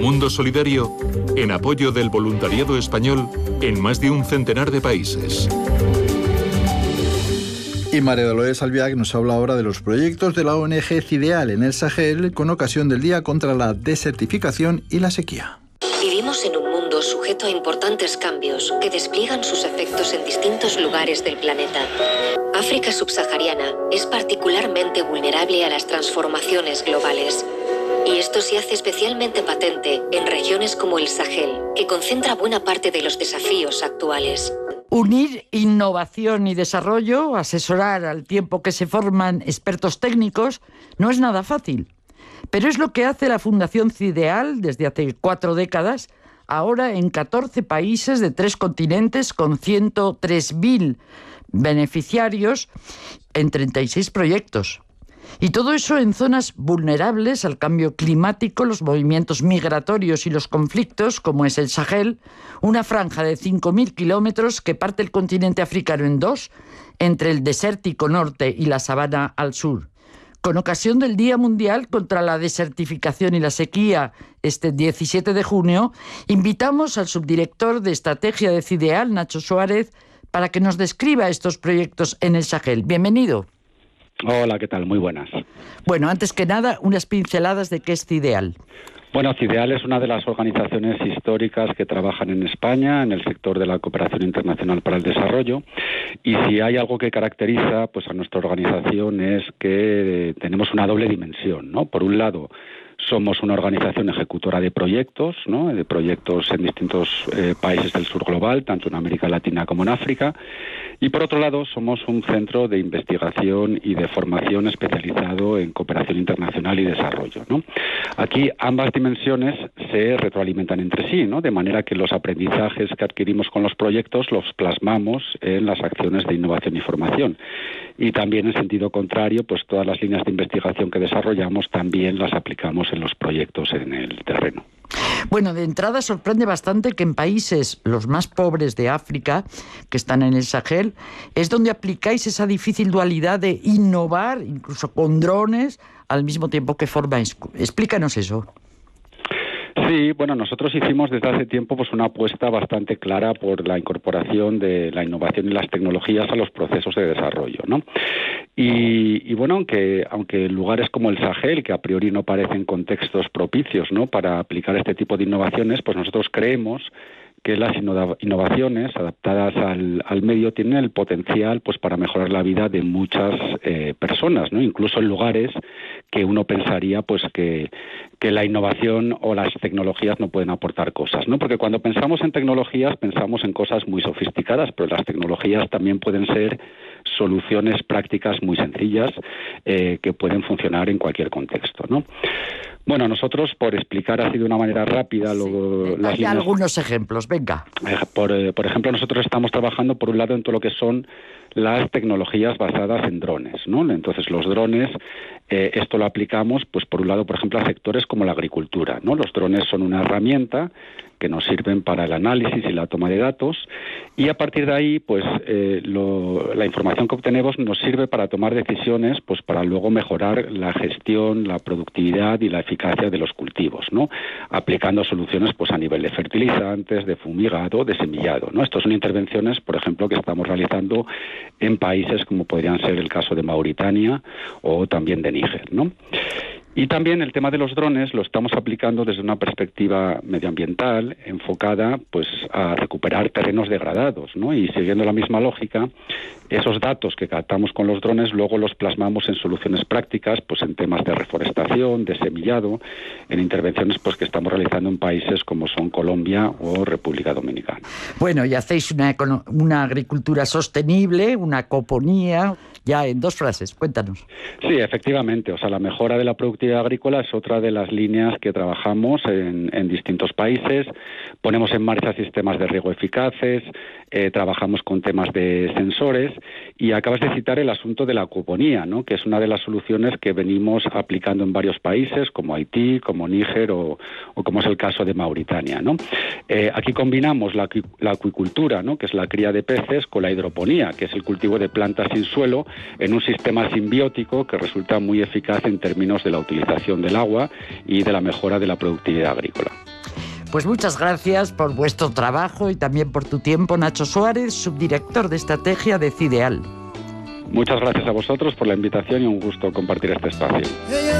mundo solidario en apoyo del voluntariado español en más de un centenar de países. Y María Dolores Albiach nos habla ahora de los proyectos de la ONG Cideal en el Sahel con ocasión del Día contra la Desertificación y la Sequía. Vivimos en un mundo sujeto a importantes cambios que despliegan sus efectos en distintos lugares del planeta. África subsahariana es particularmente vulnerable a las transformaciones globales. Y esto se hace especialmente patente en regiones como el Sahel, que concentra buena parte de los desafíos actuales. Unir innovación y desarrollo, asesorar al tiempo que se forman expertos técnicos, no es nada fácil. Pero es lo que hace la Fundación Cideal desde hace 4 décadas, ahora en 14 países de 3 continentes con 103.000 beneficiarios en 36 proyectos. Y todo eso en zonas vulnerables al cambio climático, los movimientos migratorios y los conflictos, como es el Sahel, una franja de 5.000 kilómetros que parte el continente africano en 2, entre el desértico norte y la sabana al sur. Con ocasión del Día Mundial contra la Desertificación y la Sequía, este 17 de junio, invitamos al subdirector de Estrategia de Cideal, Nacho Suárez, para que nos describa estos proyectos en el Sahel. Bienvenido. Hola, ¿qué tal? Muy buenas. Bueno, antes que nada, unas pinceladas de qué es Cideal. Bueno, Cideal es una de las organizaciones históricas que trabajan en España en el sector de la cooperación internacional para el desarrollo, y si hay algo que caracteriza pues a nuestra organización es que tenemos una doble dimensión, ¿no? Por un lado, somos una organización ejecutora de proyectos, ¿no? De proyectos en distintos países del sur global, tanto en América Latina como en África. Y por otro lado, somos un centro de investigación y de formación especializado en cooperación internacional y desarrollo, ¿no? Aquí ambas dimensiones se retroalimentan entre sí, ¿no? De manera que los aprendizajes que adquirimos con los proyectos los plasmamos en las acciones de innovación y formación. Y también en sentido contrario, pues todas las líneas de investigación que desarrollamos también las aplicamos en los proyectos en el terreno. Bueno, de entrada sorprende bastante que en países los más pobres de África, que están en el Sahel, es donde aplicáis esa difícil dualidad de innovar, incluso con drones, al mismo tiempo que formáis. Explícanos eso. Sí, bueno, nosotros hicimos desde hace tiempo pues una apuesta bastante clara por la incorporación de la innovación y las tecnologías a los procesos de desarrollo, ¿no? Y bueno, aunque lugares como el Sahel, que a priori no parecen contextos propicios, ¿no?, para aplicar este tipo de innovaciones, pues nosotros creemos que las innovaciones adaptadas al medio tienen el potencial pues para mejorar la vida de muchas personas, ¿no? Incluso en lugares que uno pensaría pues que la innovación o las tecnologías no pueden aportar cosas, ¿no? Porque cuando pensamos en tecnologías pensamos en cosas muy sofisticadas, pero las tecnologías también pueden ser soluciones prácticas muy sencillas que pueden funcionar en cualquier contexto, ¿no? Bueno, nosotros, por explicar así de una manera rápida... Hay algunos ejemplos, venga. Por ejemplo, nosotros estamos trabajando, por un lado, en todo lo que son las tecnologías basadas en drones, ¿no? Entonces, los drones, esto lo aplicamos, pues por un lado, por ejemplo, a sectores como la agricultura, ¿no? Los drones son una herramienta que nos sirven para el análisis y la toma de datos, y a partir de ahí, pues la información que obtenemos nos sirve para tomar decisiones, pues para luego mejorar la gestión, la productividad y la eficacia de los cultivos, ¿no? Aplicando soluciones pues a nivel de fertilizantes, de fumigado, de semillado, ¿no? Estas son intervenciones, por ejemplo, que estamos realizando en países como podrían ser el caso de Mauritania o también de Níger, ¿no? Y también el tema de los drones lo estamos aplicando desde una perspectiva medioambiental enfocada pues a recuperar terrenos degradados, ¿no? Y siguiendo la misma lógica, esos datos que captamos con los drones luego los plasmamos en soluciones prácticas, pues en temas de reforestación, de semillado, en intervenciones pues que estamos realizando en países como son Colombia o República Dominicana. Bueno, y hacéis una agricultura sostenible, una acoponía. Ya en 2 frases, cuéntanos. Sí, efectivamente. O sea, la mejora de la productividad agrícola es otra de las líneas que trabajamos en distintos países. Ponemos en marcha sistemas de riego eficaces, trabajamos con temas de sensores, y acabas de citar el asunto de la acuponía, ¿no?, que es una de las soluciones que venimos aplicando en varios países, como Haití, como Níger o como es el caso de Mauritania, ¿no? Aquí combinamos la acuicultura, ¿no?, que es la cría de peces, con la hidroponía, que es el cultivo de plantas sin suelo, en un sistema simbiótico que resulta muy eficaz en términos de la utilización del agua y de la mejora de la productividad agrícola. Pues muchas gracias por vuestro trabajo y también por tu tiempo, Nacho Suárez, subdirector de estrategia de CIDEAL. Muchas gracias a vosotros por la invitación y un gusto compartir este espacio.